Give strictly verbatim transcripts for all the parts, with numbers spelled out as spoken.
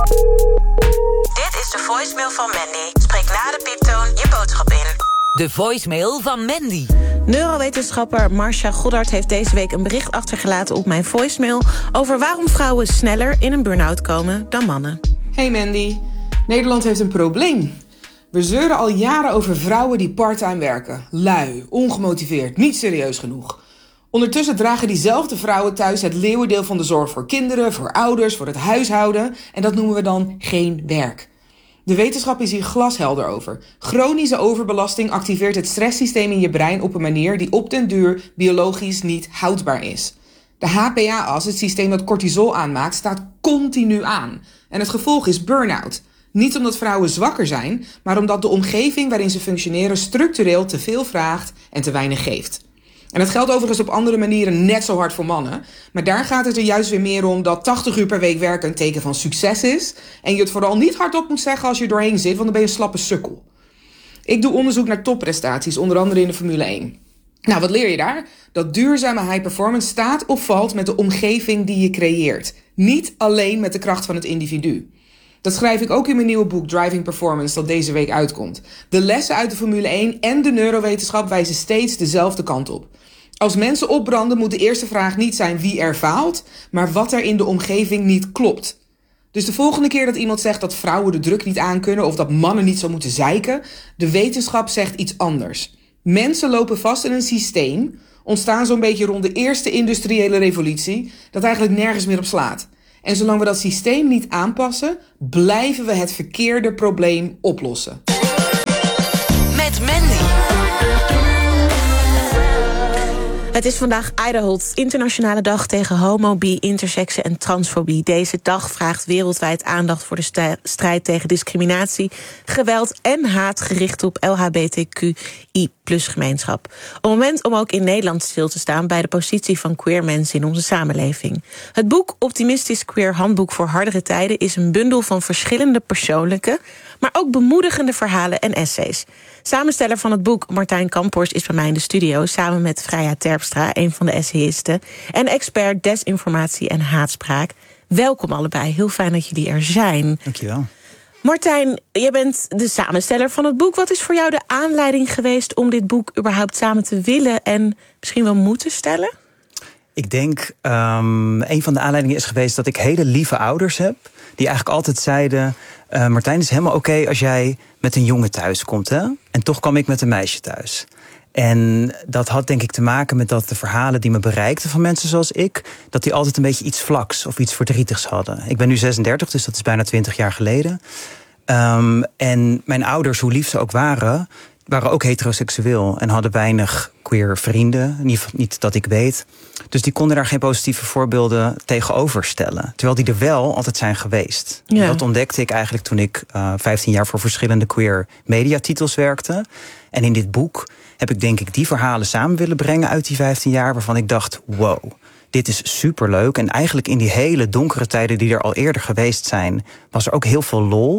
Dit is de voicemail van Mandy. Spreek na de pieptoon je boodschap in. De voicemail van Mandy. Neurowetenschapper Marcia Goddard heeft deze week een bericht achtergelaten op mijn voicemail over waarom vrouwen sneller in een burn-out komen dan mannen. Hey Mandy, Nederland heeft een probleem. We zeuren al jaren over vrouwen die parttime werken. Lui, ongemotiveerd, niet serieus genoeg. Ondertussen dragen diezelfde vrouwen thuis het leeuwendeel van de zorg voor kinderen, voor ouders, voor het huishouden. En dat noemen we dan geen werk. De wetenschap is hier glashelder over. Chronische overbelasting activeert het stresssysteem in je brein op een manier die op den duur biologisch niet houdbaar is. De H P A-as, het systeem dat cortisol aanmaakt, staat continu aan. En het gevolg is burn-out. Niet omdat vrouwen zwakker zijn, maar omdat de omgeving waarin ze functioneren structureel te veel vraagt en te weinig geeft. En dat geldt overigens op andere manieren net zo hard voor mannen. Maar daar gaat het er juist weer meer om dat tachtig uur per week werken een teken van succes is. En je het vooral niet hardop moet zeggen als je er doorheen zit, want dan ben je een slappe sukkel. Ik doe onderzoek naar topprestaties, onder andere in de Formule één. Nou, wat leer je daar? Dat duurzame high performance staat of valt met de omgeving die je creëert. Niet alleen met de kracht van het individu. Dat schrijf ik ook in mijn nieuwe boek Driving Performance dat deze week uitkomt. De lessen uit de Formule één en de neurowetenschap wijzen steeds dezelfde kant op. Als mensen opbranden moet de eerste vraag niet zijn wie er faalt, maar wat er in de omgeving niet klopt. Dus de volgende keer dat iemand zegt dat vrouwen de druk niet aankunnen of dat mannen niet zo moeten zeiken, de wetenschap zegt iets anders. Mensen lopen vast in een systeem, ontstaan zo'n beetje rond de eerste industriële revolutie, dat eigenlijk nergens meer op slaat. En zolang we dat systeem niet aanpassen, blijven we het verkeerde probleem oplossen. Met Mandy. Het is vandaag Idaho's Internationale Dag tegen homo, bi, interseksen en transfobie. Deze dag vraagt wereldwijd aandacht voor de st- strijd tegen discriminatie, geweld en haat gericht op L H B T Q I plus gemeenschap. Een moment om ook in Nederland stil te staan bij de positie van queer mensen in onze samenleving. Het boek Optimistisch Queer Handboek voor Hardere Tijden is een bundel van verschillende persoonlijke, maar ook bemoedigende verhalen en essays. Samensteller van het boek, Martijn Kampors, is bij mij in de studio samen met Freya Terpstra, een van de essayisten, en expert desinformatie en haatspraak. Welkom allebei, heel fijn dat jullie er zijn. Dankjewel. Martijn, jij bent de samensteller van het boek. Wat is voor jou de aanleiding geweest om dit boek überhaupt samen te willen en misschien wel moeten stellen? Ik denk, um, een van de aanleidingen is geweest dat ik hele lieve ouders heb, die eigenlijk altijd zeiden, Uh, Martijn, het is helemaal oké okay als jij met een jongen thuis komt, hè? En toch kwam ik met een meisje thuis. En dat had denk ik te maken met dat de verhalen die me bereikten van mensen zoals ik, dat die altijd een beetje iets vlaks of iets verdrietigs hadden. Ik ben nu zesendertig, dus dat is bijna twintig jaar geleden. Um, en mijn ouders, hoe lief ze ook waren, waren ook heteroseksueel en hadden weinig queer vrienden. Niet, niet dat ik weet. Dus die konden daar geen positieve voorbeelden tegenover stellen. Terwijl die er wel altijd zijn geweest. Ja. Dat ontdekte ik eigenlijk toen ik uh, vijftien jaar voor verschillende queer mediatitels werkte. En in dit boek heb ik denk ik die verhalen samen willen brengen uit die vijftien jaar, waarvan ik dacht, wow, dit is superleuk. En eigenlijk in die hele donkere tijden die er al eerder geweest zijn, was er ook heel veel lol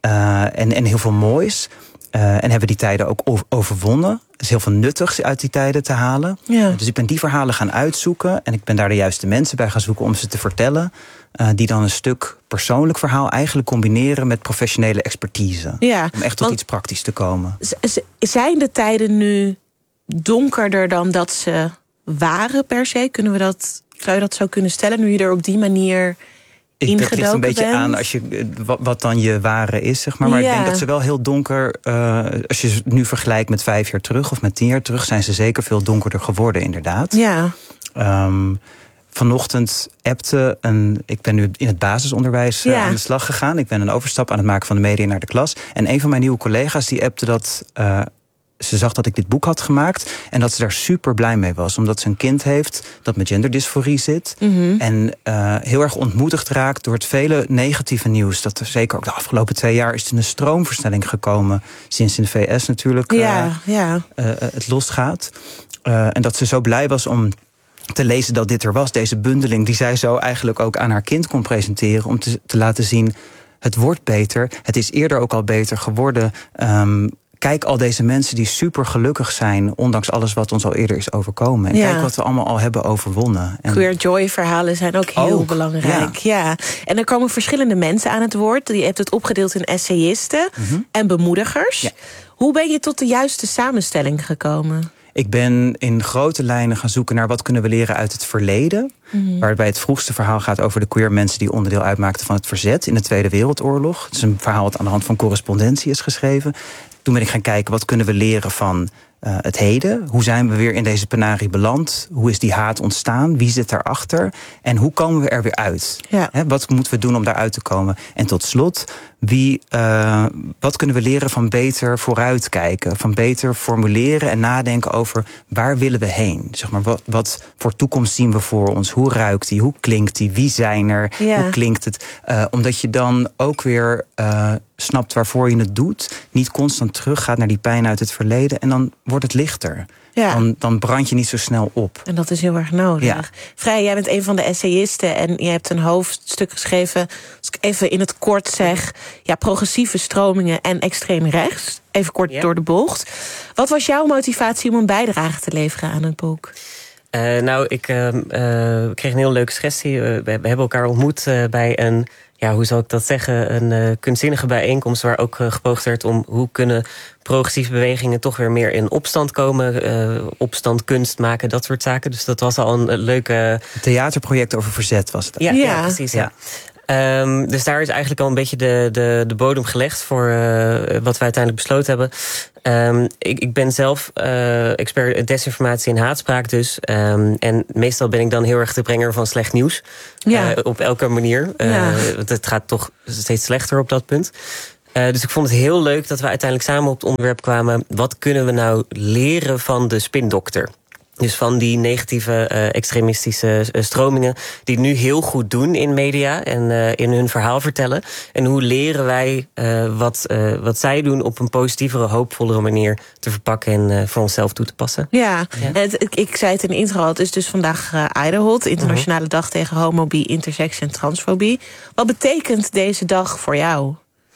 uh, en, en heel veel moois. Uh, en hebben die tijden ook overwonnen. Er is heel veel nuttigs uit die tijden te halen. Ja. Dus ik ben die verhalen gaan uitzoeken. En ik ben daar de juiste mensen bij gaan zoeken om ze te vertellen. Uh, die dan een stuk persoonlijk verhaal eigenlijk combineren met professionele expertise. Ja, om echt tot iets praktisch te komen. Z- zijn de tijden nu donkerder dan dat ze waren per se? Kunnen we dat, zou je dat zo kunnen stellen, nu je er op die manier Ik, dat ligt een beetje bent. aan als je, wat, wat dan je ware is, zeg maar. Maar ja. ik denk dat ze wel heel donker, uh, als je ze nu vergelijkt met vijf jaar terug of met tien jaar terug, zijn ze zeker veel donkerder geworden, inderdaad. Ja. Um, vanochtend appte een, ik ben nu in het basisonderwijs ja. uh, aan de slag gegaan. Ik ben een overstap aan het maken van de media naar de klas. En een van mijn nieuwe collega's die appte dat Uh, ze zag dat ik dit boek had gemaakt en dat ze daar super blij mee was. Omdat ze een kind heeft dat met genderdysforie zit. Mm-hmm. En uh, heel erg ontmoedigd raakt door het vele negatieve nieuws. Dat er zeker ook de afgelopen twee jaar is er een stroomversnelling gekomen. Sinds in de V S natuurlijk uh, ja, ja. Uh, het losgaat. Uh, en dat ze zo blij was om te lezen dat dit er was. Deze bundeling die zij zo eigenlijk ook aan haar kind kon presenteren. Om te, te laten zien, het wordt beter. Het is eerder ook al beter geworden. Um, kijk al deze mensen die super gelukkig zijn, ondanks alles wat ons al eerder is overkomen. En Ja. kijk wat we allemaal al hebben overwonnen. En Queer joy verhalen zijn ook heel Ook, belangrijk. Ja. En er komen verschillende mensen aan het woord. Je hebt het opgedeeld in essayisten Mhm. en bemoedigers. Ja. Hoe ben je tot de juiste samenstelling gekomen? Ik ben in grote lijnen gaan zoeken naar wat kunnen we leren uit het verleden. Mhm. Waarbij het vroegste verhaal gaat over de queer mensen die onderdeel uitmaakten van het verzet in de Tweede Wereldoorlog. Het is een verhaal dat aan de hand van correspondentie is geschreven. Toen ben ik gaan kijken, wat kunnen we leren van uh, het heden? Hoe zijn we weer in deze penarie beland? Hoe is die haat ontstaan? Wie zit daarachter? En hoe komen we er weer uit? Ja. He, wat moeten we doen om daaruit te komen? En tot slot, wie, uh, wat kunnen we leren van beter vooruitkijken? Van beter formuleren en nadenken over waar willen we heen? Zeg maar, wat, wat voor toekomst zien we voor ons? Hoe ruikt die? Hoe klinkt die? Wie zijn er? Ja. Hoe klinkt het? Uh, omdat je dan ook weer uh, snapt waarvoor je het doet. Niet constant teruggaat naar die pijn uit het verleden. En dan wordt het lichter. Ja. Dan, dan brand je niet zo snel op. En dat is heel erg nodig. Ja. Vrij, jij bent een van de essayisten en je hebt een hoofdstuk geschreven, als ik even in het kort zeg, ja, progressieve stromingen en extreem rechts. Even kort Ja. door de bocht. Wat was jouw motivatie om een bijdrage te leveren aan het boek? Uh, nou, ik uh, uh, kreeg een heel leuke suggestie. Uh, we, we hebben elkaar ontmoet uh, bij een, ja, hoe zal ik dat zeggen, een uh, kunstzinnige bijeenkomst waar ook uh, gepoogd werd om hoe kunnen progressieve bewegingen toch weer meer in opstand komen, uh, opstand, kunst maken, dat soort zaken. Dus dat was al een, een leuke Een theaterproject over verzet was het. Ja, ja. Ja. ja precies. Ja. Um, dus daar is eigenlijk al een beetje de, de, de bodem gelegd voor uh, wat we uiteindelijk besloten hebben. Um, ik, ik ben zelf uh, expert desinformatie en haatspraak dus. Um, en meestal ben ik dan heel erg de brenger van slecht nieuws. Ja. Uh, op elke manier. Uh, Ja. Want het gaat toch steeds slechter op dat punt. Uh, dus ik vond het heel leuk dat we uiteindelijk samen op het onderwerp kwamen. Wat kunnen we nou leren van de spindokter? Dus van die negatieve uh, extremistische uh, stromingen die het nu heel goed doen in media en uh, in hun verhaal vertellen. En hoe leren wij uh, wat, uh, wat zij doen op een positievere, hoopvollere manier te verpakken en uh, voor onszelf toe te passen. Ja, Ja. Het, ik, ik zei het in de intro, het is dus vandaag uh, Idehot, Internationale Mhm. Dag tegen homo, bi, intersex en transfobie. Wat betekent deze dag voor jou?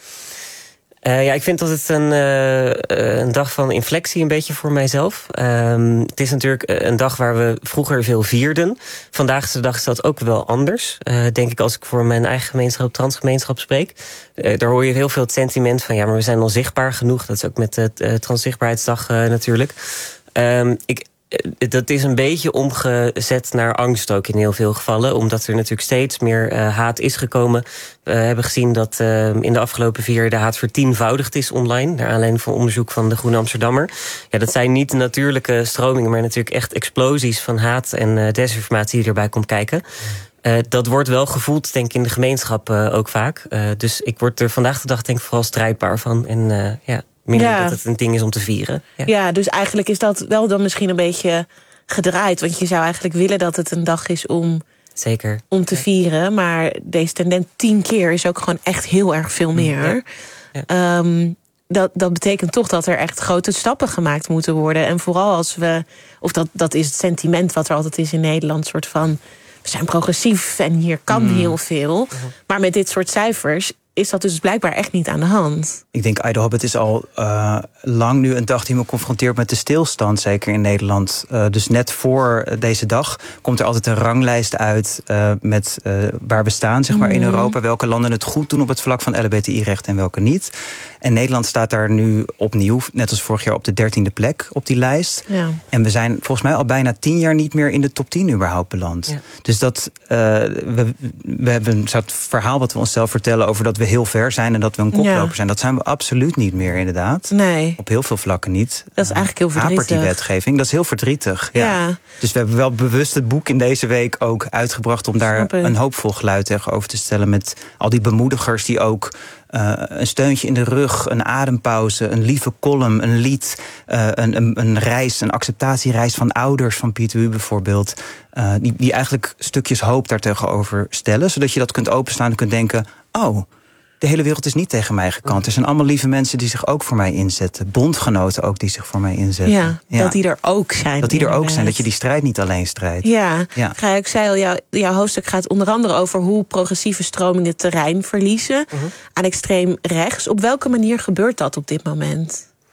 Uh, ja, ik vind dat het een, uh, een dag van inflectie een beetje voor mijzelf. Um, het is natuurlijk een dag waar we vroeger veel vierden. Vandaag de dag is dat ook wel anders. Uh, denk ik als ik voor mijn eigen gemeenschap, transgemeenschap spreek. Uh, daar hoor je heel veel het sentiment van ja, maar we zijn al zichtbaar genoeg. Dat is ook met de uh, Transzichtbaarheidsdag uh, natuurlijk. Um, ik... Dat is een beetje omgezet naar angst ook in heel veel gevallen. Omdat er natuurlijk steeds meer uh, haat is gekomen. We hebben gezien dat uh, in de afgelopen vier jaar de haat vertienvoudigd is online. Naar aanleiding van onderzoek van de Groene Amsterdammer. Ja, dat zijn niet natuurlijke stromingen, maar natuurlijk echt explosies van haat en uh, desinformatie die erbij komt kijken. Uh, dat wordt wel gevoeld, denk ik, in de gemeenschap uh, ook vaak. Uh, dus ik word er vandaag de dag denk ik vooral strijdbaar van. En uh, ja... minder Ja. dat het een ding is om te vieren. Ja. Ja, dus eigenlijk is dat wel dan misschien een beetje gedraaid. Want je zou eigenlijk willen dat het een dag is om, Zeker. om te vieren. Maar deze tendens tien keer is ook gewoon echt heel erg veel meer. Ja. Ja. Um, dat, dat betekent toch dat er echt grote stappen gemaakt moeten worden. En vooral als we, of dat, dat is het sentiment wat er altijd is in Nederland, soort van, we zijn progressief en hier kan Mm. heel veel. Mhm. Maar met dit soort cijfers is dat dus blijkbaar echt niet aan de hand. Ik denk, Ida Hobbit is al uh, lang nu een dag die me confronteert met de stilstand, zeker in Nederland. Uh, dus net voor deze dag komt er altijd een ranglijst uit uh, met uh, waar we staan, zeg maar, in Europa. Welke landen het goed doen op het vlak van L H B T I-rechten en welke niet. En Nederland staat daar nu opnieuw, net als vorig jaar, op de dertiende plek op die lijst. Ja. En we zijn volgens mij al bijna tien jaar niet meer in de top tien überhaupt beland. Ja. Dus dat, uh, we, we hebben een soort verhaal wat we onszelf vertellen over dat we heel ver zijn en dat we een koploper Ja. zijn. Dat zijn we absoluut niet meer, inderdaad. Nee. Op heel veel vlakken niet. Dat is eigenlijk heel Hapert verdrietig. die wetgeving. Dat is heel verdrietig. Ja. Ja. Dus we hebben wel bewust het boek in deze week ook uitgebracht om daar Snap ik. een hoopvol geluid tegenover te stellen. Met al die bemoedigers die ook uh, een steuntje in de rug, een adempauze, een lieve column, een lied, uh, een, een, een reis, een acceptatiereis van ouders van Pieter U bijvoorbeeld. Uh, die, die eigenlijk stukjes hoop daar tegenover stellen. Zodat je dat kunt openstaan en kunt denken, oh, de hele wereld is niet tegen mij gekant. Er zijn allemaal lieve mensen die zich ook voor mij inzetten. Bondgenoten ook die zich voor mij inzetten. Ja, Ja. dat die er ook zijn. Dat die er ook zijn, inderdaad. dat je die strijd niet alleen strijdt. Ja, Ja. ja. Ik zei al, jouw, jouw hoofdstuk gaat onder andere over hoe progressieve stromingen terrein verliezen Mhm. aan extreem rechts. Op welke manier gebeurt dat op dit moment?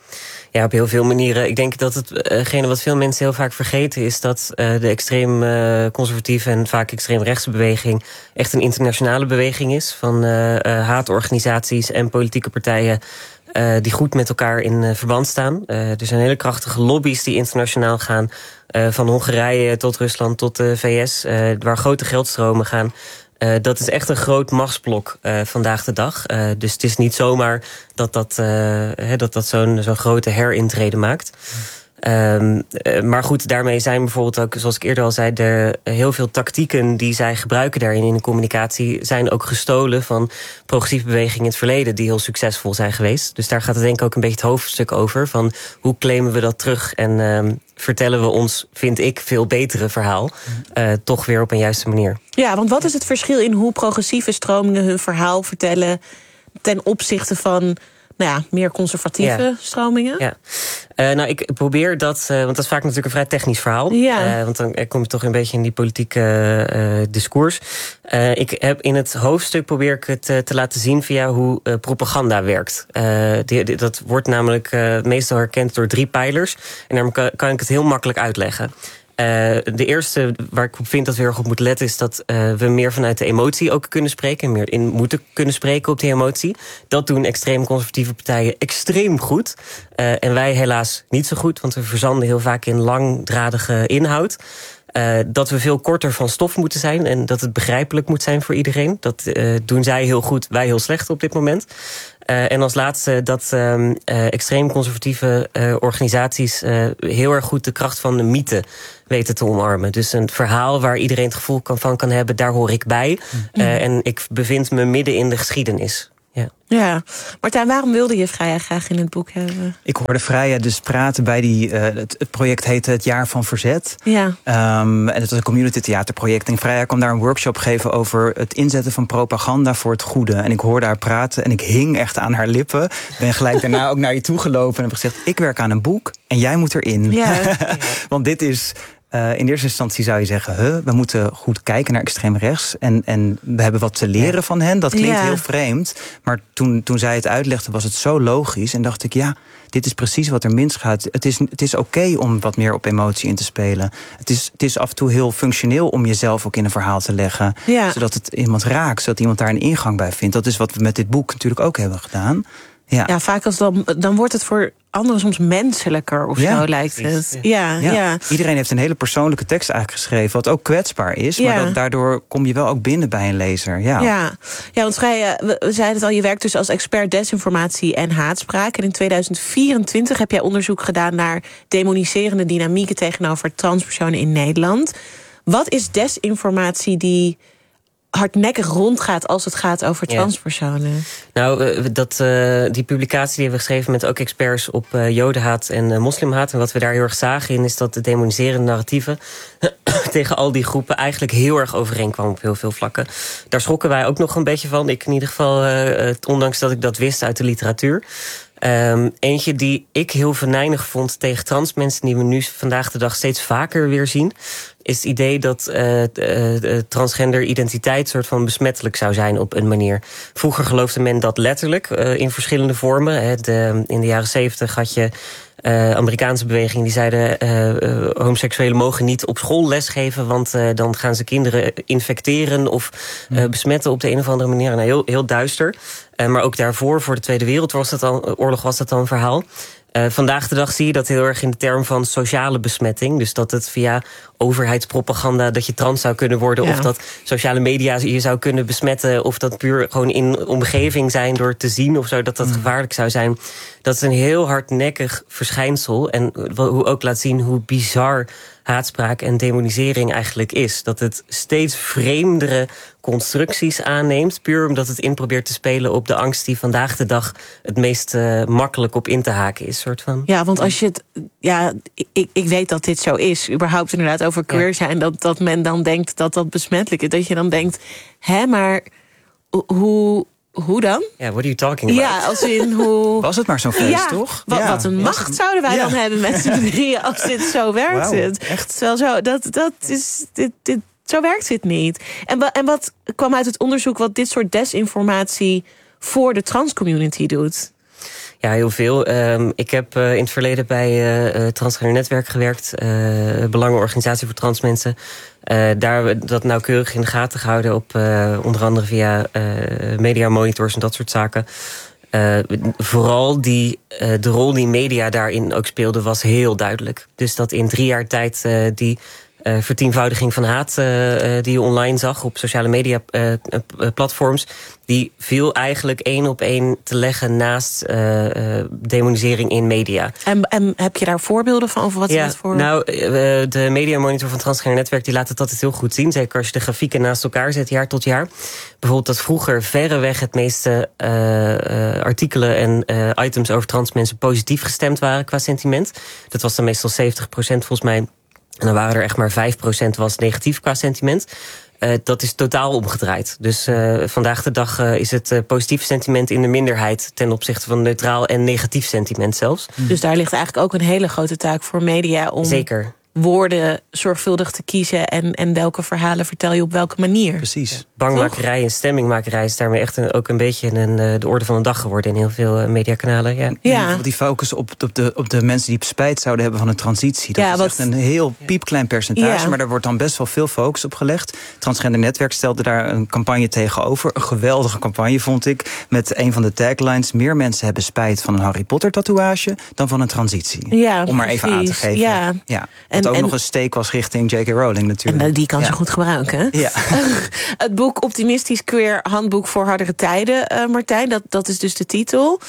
Ja, op heel veel manieren. Ik denk dat hetgene wat veel mensen heel vaak vergeten is dat uh, de extreem uh, conservatieve en vaak extreem rechtse beweging echt een internationale beweging is van uh, uh, haatorganisaties en politieke partijen uh, die goed met elkaar in uh, verband staan. Uh, er zijn hele krachtige lobby's die internationaal gaan, uh, van Hongarije tot Rusland tot de V S, uh, waar grote geldstromen gaan. Uh, dat is echt een groot machtsblok uh, vandaag de dag. Uh, dus het is niet zomaar dat dat, uh, he, dat, dat zo'n, zo'n grote herintrede maakt. Um, uh, maar goed, daarmee zijn bijvoorbeeld ook, zoals ik eerder al zei, de, uh, heel veel tactieken die zij gebruiken daarin in de communicatie zijn ook gestolen van progressieve bewegingen in het verleden die heel succesvol zijn geweest. Dus daar gaat het denk ik ook een beetje het hoofdstuk over van hoe claimen we dat terug en uh, vertellen we ons, vind ik, veel betere verhaal uh, toch weer op een juiste manier. Ja, want wat is het verschil in hoe progressieve stromingen hun verhaal vertellen ten opzichte van nou ja, meer conservatieve ja. stromingen? Ja. Uh, nou, ik probeer dat, uh, want dat is vaak natuurlijk een vrij technisch verhaal. Ja. Uh, want dan kom je toch een beetje in die politieke uh, discours. Uh, ik heb in het hoofdstuk probeer ik het uh, te laten zien via hoe uh, propaganda werkt. Uh, die, die, dat wordt namelijk uh, meestal herkend door drie pijlers. En daarom kan, kan ik het heel makkelijk uitleggen. Uh, de eerste waar ik op vind dat we heel erg op moeten letten is dat uh, we meer vanuit de emotie ook kunnen spreken. Meer in moeten kunnen spreken op die emotie. Dat doen extreem conservatieve partijen extreem goed. Uh, en wij helaas niet zo goed, want we verzanden heel vaak in langdradige inhoud. Uh, dat we veel korter van stof moeten zijn en dat het begrijpelijk moet zijn voor iedereen. Dat uh, doen zij heel goed, wij heel slecht op dit moment. Uh, en als laatste dat uh, uh, extreem conservatieve uh, organisaties uh, heel erg goed de kracht van de mythe weten te omarmen. Dus een verhaal waar iedereen het gevoel kan, van kan hebben, daar hoor ik bij. Uh, en ik bevind me midden in de geschiedenis. Ja. Ja. Martijn, waarom wilde je Freya graag in het boek hebben? Ik hoorde Freya dus praten bij die... Uh, het, het project heette Het Jaar van Verzet. Ja. Um, en het was een community theaterproject. En Freya kwam daar een workshop geven over het inzetten van propaganda voor het goede. En ik hoorde haar praten en ik hing echt aan haar lippen. Ben gelijk daarna ook naar je toe gelopen en heb gezegd, ik werk aan een boek en jij moet erin. Ja. Want dit is... Uh, in eerste instantie zou je zeggen, huh, we moeten goed kijken naar extreem rechts. En, en we hebben wat te leren ja. van hen. Dat klinkt ja. heel vreemd. Maar toen, toen zij het uitlegde, was het zo logisch. En dacht ik, ja, dit is precies wat er misgaat. Het is, het is oké okay om wat meer op emotie in te spelen. Het is, het is af en toe heel functioneel om jezelf ook in een verhaal te leggen. Ja. Zodat het iemand raakt, zodat iemand daar een ingang bij vindt. Dat is wat we met dit boek natuurlijk ook hebben gedaan. Ja, ja vaak als dan, dan wordt het voor anderen soms menselijker of ja, zo, lijkt het. Ja, ja. Ja. Iedereen heeft een hele persoonlijke tekst eigenlijk geschreven, wat ook kwetsbaar is. Ja. Maar dat, daardoor kom je wel ook binnen bij een lezer. Ja, ja. ja want Freya, we zeiden het al, je werkt dus als expert desinformatie en haatspraak. En in tweeduizend vierentwintig heb jij onderzoek gedaan naar demoniserende dynamieken tegenover transpersonen in Nederland. Wat is desinformatie die hardnekkig rondgaat als het gaat over transpersonen? Ja. Nou, dat, uh, die publicatie die hebben we geschreven met ook experts op uh, jodenhaat en uh, moslimhaat. En wat we daar heel erg zagen in is dat de demoniserende narratieven tegen al die groepen eigenlijk heel erg overeenkwamen op heel veel vlakken. Daar schrokken wij ook nog een beetje van. Ik in ieder geval, uh, ondanks dat ik dat wist uit de literatuur. Um, eentje die ik heel venijnig vond tegen transmensen, die we nu vandaag de dag steeds vaker weer zien, is het idee dat uh, uh, transgender identiteit soort van besmettelijk zou zijn op een manier. Vroeger geloofde men dat letterlijk, uh, in verschillende vormen. Hè. De, in de jaren zeventig had je Uh, Amerikaanse beweging die zeiden uh, uh, homoseksuelen mogen niet op school lesgeven, want uh, dan gaan ze kinderen infecteren of uh, besmetten op de een of andere manier. Nou, heel, heel duister. Uh, maar ook daarvoor, voor de Tweede Wereldoorlog was dat dan een verhaal. Uh, vandaag de dag zie je dat heel erg in de term van sociale besmetting. Dus dat het via overheidspropaganda dat je trans zou kunnen worden, ja. of dat sociale media je zou kunnen besmetten, of dat puur gewoon in omgeving zijn door te zien of zo, dat dat mm. gevaarlijk zou zijn. Dat is een heel hardnekkig verschijnsel. En hoe ook laat zien hoe bizar haatspraak en demonisering eigenlijk is. Dat het steeds vreemdere constructies aanneemt, puur omdat het in probeert te spelen op de angst die vandaag de dag het meest uh, makkelijk op in te haken is. Soort van. Ja, want als je het, ja, ik, ik weet dat dit zo is, überhaupt inderdaad over queer zijn, dat, dat men dan denkt dat dat besmettelijk is. Dat je dan denkt, hè, maar hoe... Hoe dan? Ja, what are you talking about? Ja, als in hoe... Was het maar zo'n feest, ja, toch? Wat, ja. wat een macht zouden wij ja. dan hebben met z'n drieën als dit zo werkt. Wow, het. Echt? Terwijl zo, dat, dat is, dit, dit, zo werkt het niet. En, en wat kwam uit het onderzoek wat dit soort desinformatie voor de transcommunity doet? Ja, heel veel. Um, ik heb uh, in het verleden bij uh, Transgender Netwerk gewerkt. Uh, Belangenorganisatie voor trans mensen. Uh, daar hebben we dat nauwkeurig in de gaten gehouden. Op, uh, onder andere via uh, media monitors en dat soort zaken. Uh, vooral die, uh, de rol die media daarin ook speelde was heel duidelijk. Dus dat in drie jaar tijd uh, die uh, vertienvoudiging van haat uh, uh, die je online zag op sociale media uh, uh, platforms, die viel eigenlijk één op één te leggen naast uh, uh, demonisering in media. En, en heb je daar voorbeelden van? Over wat ja, is dat voor? Nou, uh, de Media Monitor van Transgender Netwerk die laat het altijd heel goed zien. Zeker als je de grafieken naast elkaar zet, jaar tot jaar. Bijvoorbeeld dat vroeger verreweg het meeste uh, uh, artikelen en uh, items over trans mensen positief gestemd waren qua sentiment. Dat was dan meestal zeventig procent volgens mij. En dan waren er echt maar vijf procent was negatief qua sentiment. Uh, dat is totaal omgedraaid. Dus uh, vandaag de dag uh, is het uh, positief sentiment in de minderheid ten opzichte van neutraal en negatief sentiment zelfs. Dus daar ligt eigenlijk ook een hele grote taak voor media om Zeker. woorden zorgvuldig te kiezen en, en welke verhalen vertel je op welke manier. Precies. Ja. Bangmakerij en stemmingmakerij is daarmee echt een, ook een beetje een, uh, de orde van de dag geworden in heel veel uh, mediakanalen. Ja. Ja. Die focus op, op, de, op de mensen die spijt zouden hebben van een transitie. Dat ja, is wat, echt een heel piepklein percentage, ja. maar daar wordt dan best wel veel focus op gelegd. Transgender Netwerk stelde daar een campagne tegenover. Een geweldige campagne vond ik, met een van de taglines: meer mensen hebben spijt van een Harry Potter tatoeage dan van een transitie. Ja, Om maar even aan te geven. Ja. Ja. Wat En, ook en, nog een steek was richting J K Rowling natuurlijk. En die kan ja. ze goed gebruiken. Ja. Het boek Optimistisch Queer Handboek voor Hardere Tijden, uh, Martijn, dat, dat is dus de titel.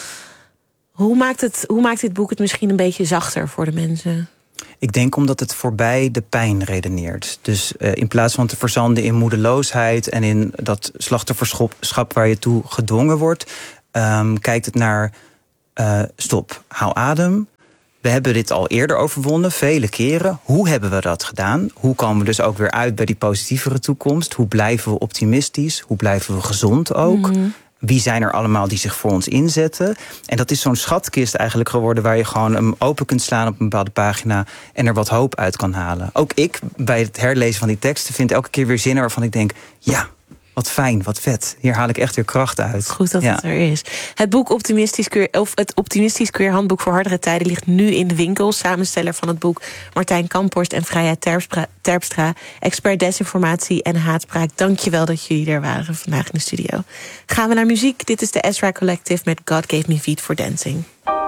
Hoe maakt, het, hoe maakt dit boek het misschien een beetje zachter voor de mensen? Ik denk omdat het voorbij de pijn redeneert. Dus uh, in plaats van te verzanden in moedeloosheid en in dat slachtofferschap waar je toe gedwongen wordt, um, kijkt het naar uh, stop, hou adem. We hebben dit al eerder overwonnen, vele keren. Hoe hebben we dat gedaan? Hoe komen we dus ook weer uit bij die positievere toekomst? Hoe blijven we optimistisch? Hoe blijven we gezond ook? Mm-hmm. Wie zijn er allemaal die zich voor ons inzetten? En dat is zo'n schatkist eigenlijk geworden waar je gewoon hem open kunt slaan op een bepaalde pagina en er wat hoop uit kan halen. Ook ik, bij het herlezen van die teksten, vind elke keer weer zinnen waarvan ik denk, ja, wat fijn, wat vet. Hier haal ik echt weer kracht uit. Goed dat ja. het er is. Het boek Optimistisch Queer, of het Optimistisch Queer Handboek voor Hardere Tijden ligt nu in de winkel. Samensteller van het boek Martijn Kamphorst en Vrijheid Terpstra, Terpstra, expert desinformatie en haatspraak. Dank je wel dat jullie er waren vandaag in de studio. Gaan we naar muziek. Dit is de Ezra Collective met God Gave Me Feet for Dancing.